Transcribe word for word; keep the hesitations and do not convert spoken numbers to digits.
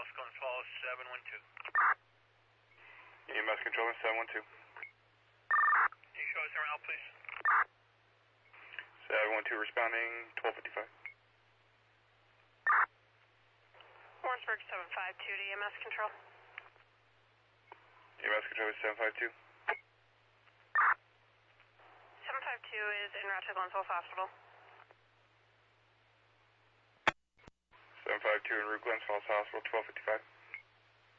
Falls, Glens Falls, seven one two. E M S control seven one two. Can you show us around, please? seven one two responding, twelve fifty-five. Warrensburg seven five two to E M S control. E M S control is seven five two. seven five two is en route to Glens Falls Hospital. seven five two en route Glens Falls Hospital, twelve fifty-five.